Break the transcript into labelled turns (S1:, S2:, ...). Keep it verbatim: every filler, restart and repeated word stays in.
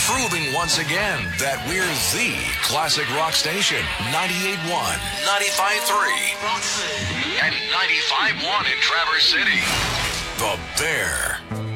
S1: Proving once again that we're the classic rock station. ninety-eight point one, ninety-five point three, and ninety-five point one in Traverse City. The Bear.